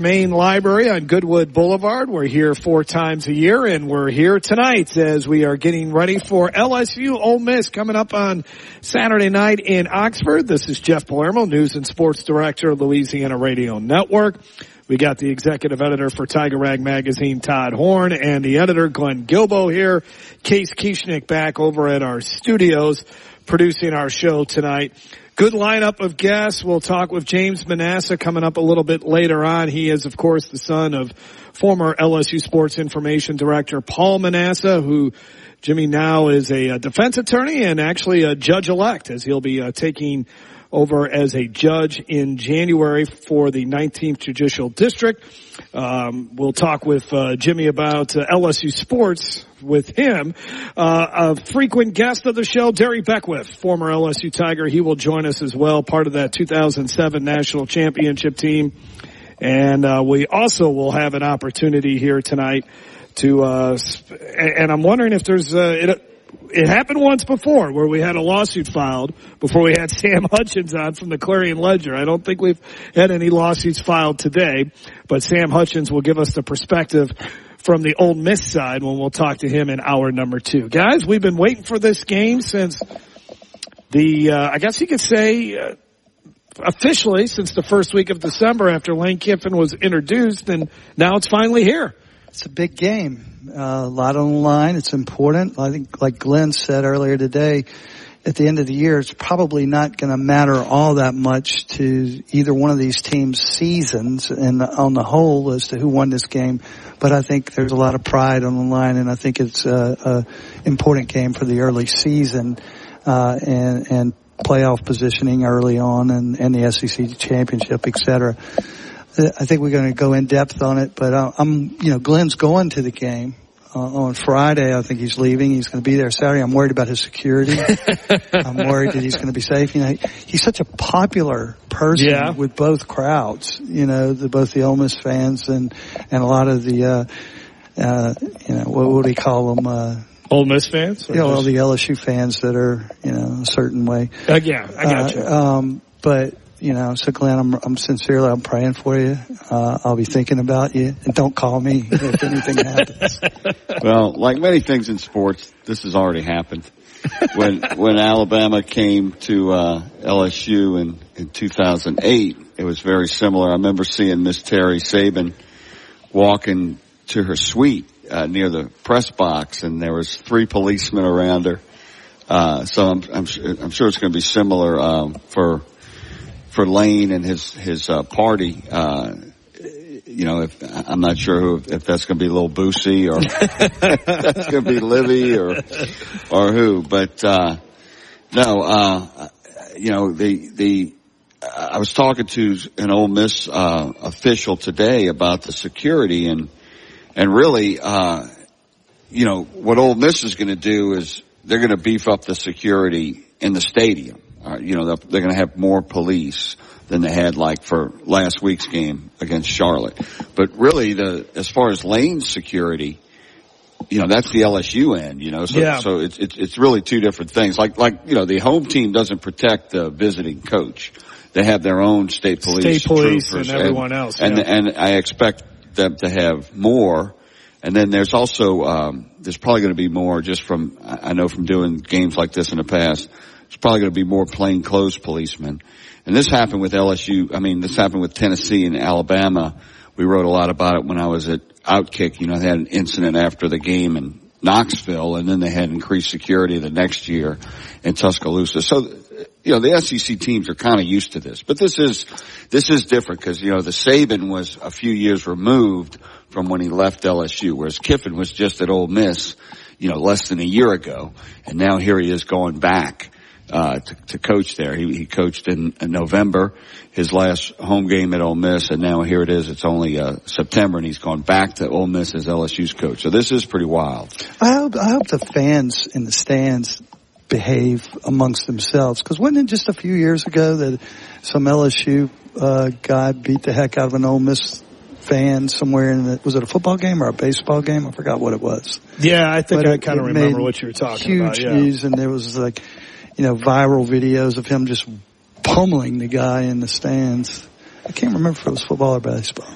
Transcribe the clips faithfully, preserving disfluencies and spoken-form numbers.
Main Library on Goodwood Boulevard. We're here four times a year, and we're here tonight as we are getting ready for L S U Ole Miss coming up on Saturday night in Oxford. This is Jeff Palermo, News and Sports Director of Louisiana Radio Network. We got the executive editor for Tiger Rag Magazine, Todd Horn, and the editor, Glenn Gilbo here. Case Kieschnick back over at our studios producing our show tonight. Good lineup of guests. We'll talk with James Manassa coming up a little bit later on. He is, of course, the son of former L S U Sports Information Director Paul Manassa, who Jimmy now is a, a defense attorney and actually a judge-elect, as he'll be uh, taking over as a judge in January for the nineteenth Judicial District. Um, we'll talk with uh, Jimmy about uh, L S U sports with him. Uh, a frequent guest of the show, Derry Beckwith, former L S U Tiger. He will join us as well, part of that two thousand seven National Championship team. And uh, we also will have an opportunity here tonight to, uh, and I'm wondering if there's, uh, it, It happened once before where we had a lawsuit filed before we had Sam Hutchins on from the Clarion Ledger. I don't think we've had any lawsuits filed today, but Sam Hutchins will give us the perspective from the Ole Miss side when we'll talk to him in hour number two. Guys, we've been waiting for this game since the, uh, I guess you could say, uh, officially since the first week of December after Lane Kiffin was introduced, and now it's finally here. It's a big game. Uh, a lot on the line. It's important. I think, like Glenn said earlier today, at the end of the year, it's probably not going to matter all that much to either one of these teams' seasons and on the whole as to who won this game. But I think there's a lot of pride on the line, and I think it's a, a important game for the early season uh, and, and playoff positioning early on, and, and the S E C championship, et cetera. I think we're going to go in depth on it, but I'm, you know, Glenn's going to the game uh, on Friday. I think he's leaving. He's going to be there Saturday. I'm worried about his security. I'm worried that he's going to be safe. You know, he's such a popular person yeah. with both crowds. You know, the, both the Ole Miss fans and and a lot of the, uh, uh, you know, what would he call them? Uh, Ole Miss fans? Yeah, you know, all the L S U fans that are, you know, a certain way. Uh, yeah, I got you. Uh, um, but. You know, so Glenn, I'm, I'm sincerely, I'm praying for you. Uh, I'll be thinking about you, and don't call me if anything happens. Well, like many things in sports, this has already happened. When, when Alabama came to, uh, L S U in, in two thousand eight, it was very similar. I remember seeing Miss Terry Saban walking to her suite, uh, near the press box, and there was three policemen around her. Uh, so I'm, I'm, I'm sure it's going to be similar, um, for, for Lane and his, his, uh, party. Uh, you know, if, I'm not sure who, if that's going to be Lil Boosie or if that's going to be Livy or, or who, but, uh, no, uh, you know, the, the, I was talking to an Ole Miss, uh, official today about the security, and, and really, uh, you know, what Ole Miss is going to do is they're going to beef up the security in the stadium. Uh, you know, they're going to have more police than they had like for last week's game against Charlotte. But really, the as far as lane security, you know, that's the L S U end, you know, so, yeah. so it's, it's, it's really two different things. Like, like, you know, the home team doesn't protect the visiting coach. They have their own state police, state police troopers, and everyone and, else. And, yeah. and I expect them to have more. And then there's also, um, there's probably going to be more just from, I know from doing games like this in the past, there's probably going to be more plainclothes policemen. And this happened with L S U. I mean, this happened with Tennessee and Alabama. We wrote a lot about it when I was at Outkick. You know, they had an incident after the game in Knoxville, and then they had increased security the next year in Tuscaloosa. So, you know, the S E C teams are kind of used to this. But this is, this is different because, you know, the Saban was a few years removed from when he left L S U, whereas Kiffin was just at Ole Miss, you know, less than a year ago. And now here he is going back. Uh, to, to coach there. He, he coached in, in November, his last home game at Ole Miss, and now here it is. It's only, uh, September, and he's gone back to Ole Miss as L S U's coach. So this is pretty wild. I hope, I hope the fans in the stands behave amongst themselves, because wasn't it just a few years ago that some L S U, uh, guy beat the heck out of an Ole Miss fan somewhere in the, was it a football game or a baseball game? I forgot what it was. Yeah, I think but I kind of remember what you were talking huge about. Yeah. News, and there was like, you know, viral videos of him just pummeling the guy in the stands. I can't remember if it was football or baseball.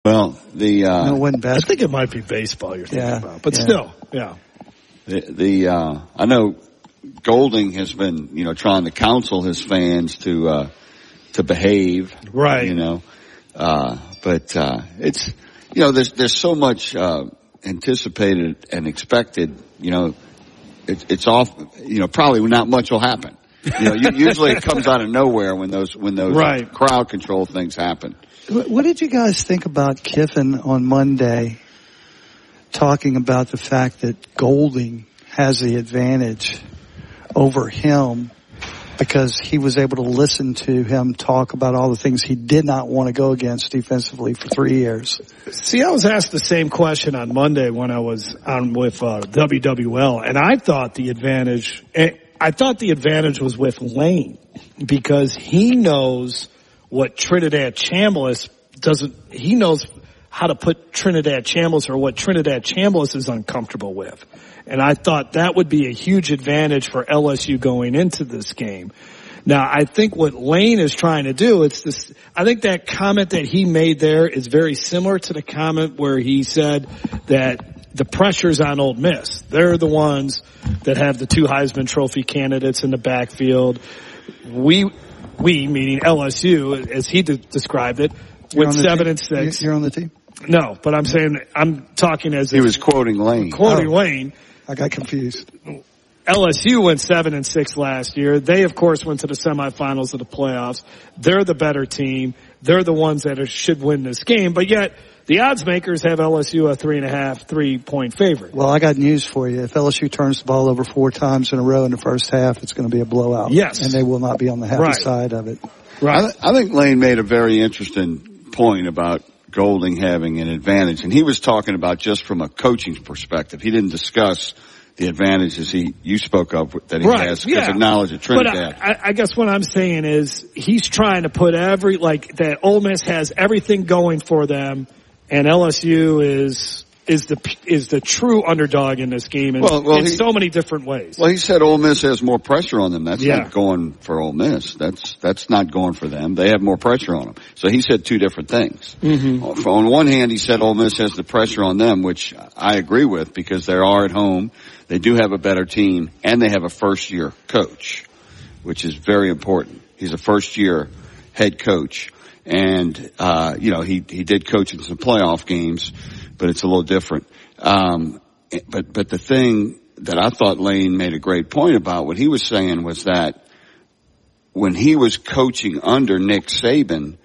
Well, the uh, no, it wasn't I basketball. think it might be baseball you're thinking Yeah, about, but yeah. still, yeah. the, the uh, I know Golding has been, you know, trying to counsel his fans to uh, to behave, Right. You know, uh, but uh, it's, you know, there's there's so much uh, anticipated and expected, you know, it, it's off, you know, probably not much will happen. You know, usually it comes out of nowhere when those when those Right. crowd control things happen. What did you guys think about Kiffin on Monday talking about the fact that Golding has the advantage over him because he was able to listen to him talk about all the things he did not want to go against defensively for three years? See, I was asked the same question on Monday when I was on with uh, W W L, and I thought the advantage, I thought the advantage was with Lane because he knows what Trinidad Chambliss doesn't, he knows how to put Trinidad Chambliss or what Trinidad Chambliss is uncomfortable with. And I thought that would be a huge advantage for L S U going into this game. Now, I think what Lane is trying to do, it's this, I think that comment that he made there is very similar to the comment where he said that the pressure's on Ole Miss. They're the ones that have the two Heisman Trophy candidates in the backfield. We, we, meaning L S U, as he de- described it, You're with on the seven team? and six. You're on the team? No, but I'm saying, I'm talking as He if, was quoting Lane. quoting Oh. Lane. I got confused. L S U went seven and six last year. They, of course, went to the semifinals of the playoffs. They're the better team. They're the ones that are, should win this game. But yet, the odds makers have L S U a three and a half, three point favorite. Well, I got news for you. If L S U turns the ball over four times in a row in the first half, it's going to be a blowout. Yes. And they will not be on the happy Right. side of it. Right. I, th- I think Lane made a very interesting point about Golding having an advantage, and he was talking about just from a coaching perspective. He didn't discuss the advantages he you spoke of that he Right, has because yeah. of knowledge of Trinidad. But I, I guess what I'm saying is he's trying to put every, like, that Ole Miss has everything going for them, and L S U is is the is the true underdog in this game in, Well, well, in he- so many different ways. Well, he said Ole Miss has more pressure on them. That's Yeah. not going for Ole Miss. That's that's not going for them. They have more pressure on them. So he said two different things. Mm-hmm. On one hand, he said Ole Miss has the pressure on them, which I agree with because they are at home. They do have a better team, and they have a first-year coach, which is very important. He's a first-year head coach, and uh, you know he he did coach in some playoff games, but it's a little different. Um, but but the thing that I thought Lane made a great point about, what he was saying was that when he was coaching under Nick Saban,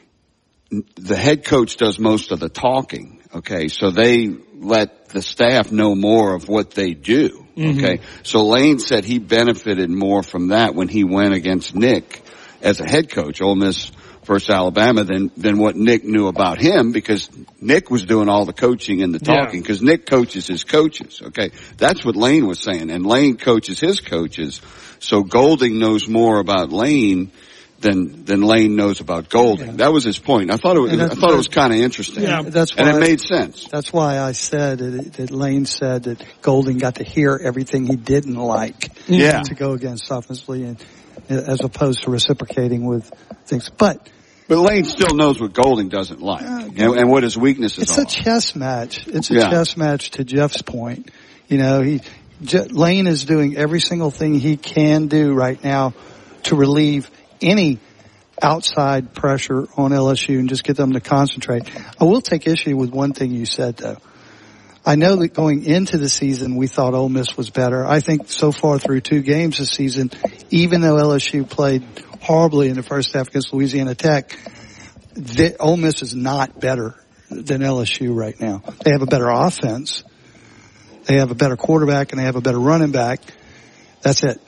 the head coach does most of the talking. Okay, so they let the staff know more of what they do. Okay, mm-hmm. So Lane said he benefited more from that when he went against Nick as a head coach, Ole Miss versus Alabama, than than what Nick knew about him, because Nick was doing all the coaching and the talking, because yeah. Nick coaches his coaches. Okay, that's what Lane was saying, and Lane coaches his coaches. So Golding knows more about Lane than than Lane knows about Golding. Yeah. That was his point. I thought it was I thought it was kind of interesting. Yeah, that's why, and it made sense. That's why I said that, that Lane said that Golding got to hear everything he didn't like yeah. to go against offensively, and as opposed to reciprocating with things. But But Lane still knows what Golding doesn't like, uh, and, and what his weaknesses it's are. It's a chess match. It's a yeah. chess match, to Jeff's point. You know, he Je- Lane is doing every single thing he can do right now to relieve any outside pressure on L S U and just get them to concentrate. I will take issue with one thing you said, though. I know that going into the season, we thought Ole Miss was better. I think so far through two games this season, even though L S U played horribly in the first half against Louisiana Tech, the, Ole Miss is not better than L S U right now. They have a better offense. They have a better quarterback, and they have a better running back. That's it.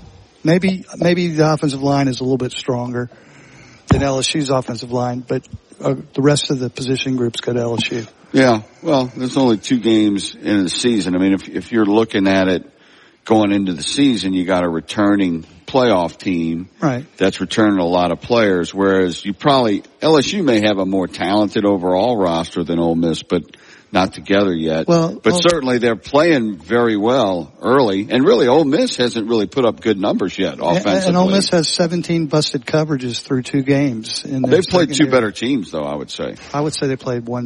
Maybe, maybe the offensive line is a little bit stronger than L S U's offensive line, but uh, the rest of the position groups go to L S U. Yeah, well, there's only two games in the season. I mean, if if you're looking at it going into the season, you got a returning playoff team right. that's returning a lot of players, whereas you probably, L S U may have a more talented overall roster than Ole Miss, but not together yet. Well, but well, certainly they're playing very well early, and really Ole Miss hasn't really put up good numbers yet offensively. And, and Ole Miss has seventeen busted coverages through two games. In They've played two year. better teams, though, I would say. I would say they played one